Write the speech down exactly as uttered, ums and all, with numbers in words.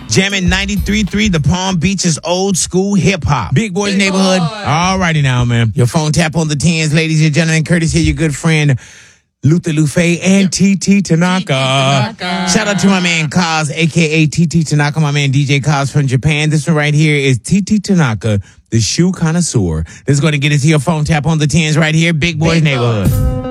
Jamming ninety-three point three, the Palm Beaches old school hip hop. Big Boys Big Neighborhood. Boy. Alrighty now, man. Your phone tap on the tens, ladies and gentlemen. Courtesy of your good friend Luther Lufe and T T Tanaka. Tanaka. Shout out to my man Kaz, a k a. T T Tanaka, my man D J Kaz from Japan. This one right here is T T Tanaka, the shoe connoisseur. This is going to get into your phone tap on the tens right here. Big Boys Big Neighborhood. Boy.